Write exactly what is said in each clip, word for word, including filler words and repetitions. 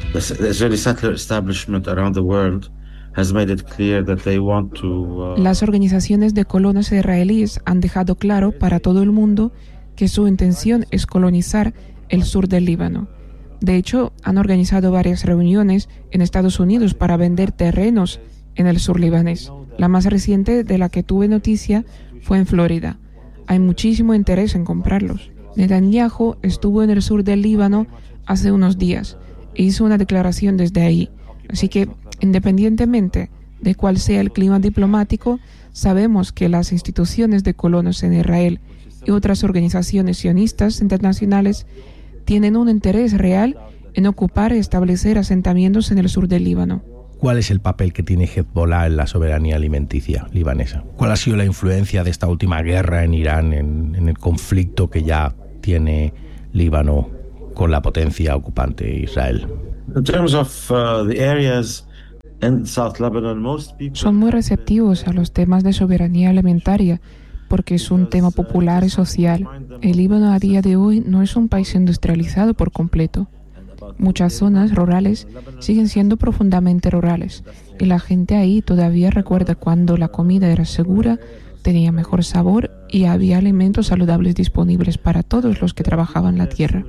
The, the Israeli settler establishment around the world has made it clear that they want to. Uh, Las organizaciones de colonos israelíes han dejado claro para todo el mundo que su intención es colonizar el sur del Líbano. De hecho, han organizado varias reuniones en Estados Unidos para vender terrenos en el sur libanés. La más reciente de la que tuve noticia fue en Florida. Hay muchísimo interés en comprarlos. Netanyahu estuvo en el sur del Líbano hace unos días e hizo una declaración desde ahí. Así que, independientemente de cuál sea el clima diplomático, sabemos que las instituciones de colonos en Israel y otras organizaciones sionistas internacionales tienen un interés real en ocupar y establecer asentamientos en el sur del Líbano. ¿Cuál es el papel que tiene Hezbollah en la soberanía alimenticia libanesa? ¿Cuál ha sido la influencia de esta última guerra en Irán, en, en el conflicto que ya tiene Líbano con la potencia ocupante Israel? In terms of uh, the areas in South Lebanon, most people Son muy receptivos a los temas de soberanía alimentaria porque es un tema popular y social. El Líbano a día de hoy no es un país industrializado por completo. Muchas zonas rurales siguen siendo profundamente rurales y la gente ahí todavía recuerda cuando la comida era segura, tenía mejor sabor y había alimentos saludables disponibles para todos los que trabajaban la tierra.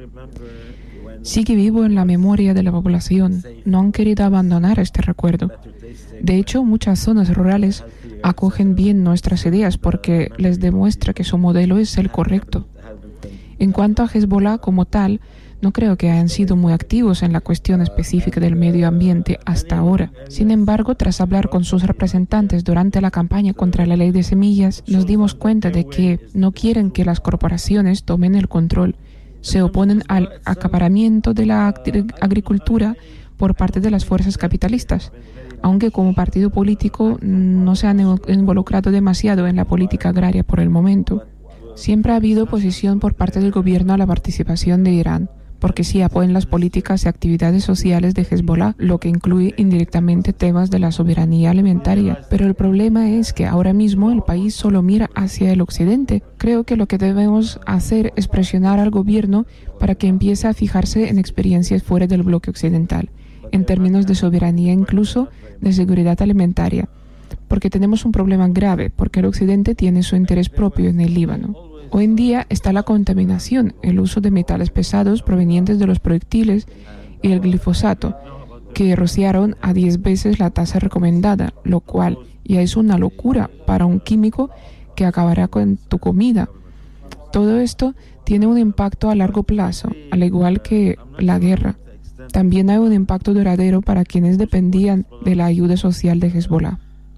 Sigue vivo en la memoria de la población. No han querido abandonar este recuerdo. De hecho, muchas zonas rurales acogen bien nuestras ideas porque les demuestra que su modelo es el correcto. En cuanto a Hezbollah como tal, no creo que hayan sido muy activos en la cuestión específica del medio ambiente hasta ahora. Sin embargo, tras hablar con sus representantes durante la campaña contra la ley de semillas, nos dimos cuenta de que no quieren que las corporaciones tomen el control. Se oponen al acaparamiento de la agricultura por parte de las fuerzas capitalistas, aunque como partido político no se han involucrado demasiado en la política agraria por el momento. Siempre ha habido oposición por parte del gobierno a la participación de Irán, porque sí apoyan las políticas y actividades sociales de Hezbollah, lo que incluye indirectamente temas de la soberanía alimentaria. Pero el problema es que ahora mismo el país solo mira hacia el occidente. Creo que lo que debemos hacer es presionar al gobierno para que empiece a fijarse en experiencias fuera del bloque occidental, en términos de soberanía, incluso de seguridad alimentaria. Porque tenemos un problema grave, porque el occidente tiene su interés propio en el Líbano. Hoy en día está la contaminación, el uso de metales pesados provenientes de los proyectiles y el glifosato, que rociaron a diez veces la tasa recomendada, lo cual ya es una locura para un químico que acabará con tu comida. Todo esto tiene un impacto a largo plazo, al igual que la guerra. También hay un impacto duradero para quienes dependían de la ayuda social de Hezbollah.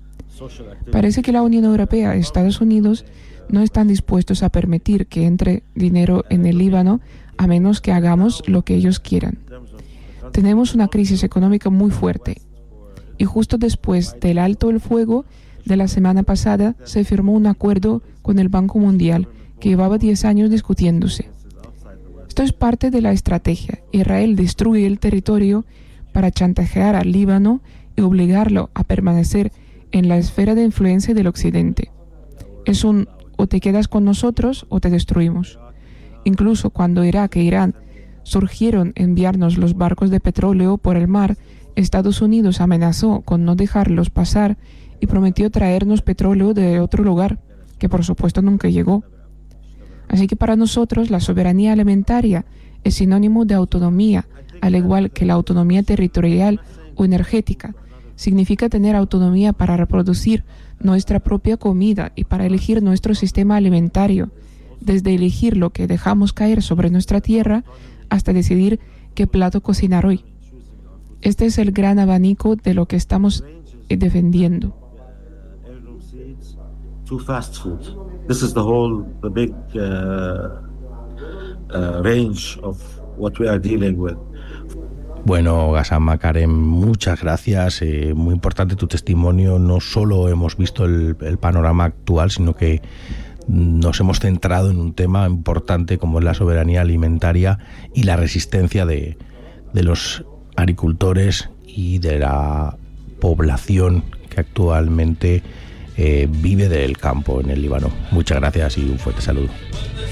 Parece que la Unión Europea y Estados Unidos no están dispuestos a permitir que entre dinero en el Líbano a menos que hagamos lo que ellos quieran. Tenemos una crisis económica muy fuerte y justo después del alto el fuego de la semana pasada se firmó un acuerdo con el Banco Mundial que llevaba diez años discutiéndose. Esto es parte de la estrategia. Israel destruye el territorio para chantajear al Líbano y obligarlo a permanecer en la esfera de influencia del occidente. Es un o te quedas con nosotros o te destruimos. Incluso cuando Irak e Irán surgieron enviarnos los barcos de petróleo por el mar, Estados Unidos amenazó con no dejarlos pasar y prometió traernos petróleo de otro lugar, que por supuesto nunca llegó. Así que para nosotros la soberanía alimentaria es sinónimo de autonomía, al igual que la autonomía territorial o energética. Significa tener autonomía para reproducir nuestra propia comida y para elegir nuestro sistema alimentario, desde elegir lo que dejamos caer sobre nuestra tierra hasta decidir qué plato cocinar hoy. Este es el gran abanico de lo que estamos defendiendo. to fast food. This is the whole, the big uh, uh, range of what we are dealing with. Bueno, Ghassan Makarem, muchas gracias. Eh, muy importante tu testimonio. No solo hemos visto el, el panorama actual, sino que nos hemos centrado en un tema importante como es la soberanía alimentaria y la resistencia de, de los agricultores y de la población que actualmente eh, vive del campo en el Líbano. Muchas gracias y un fuerte saludo.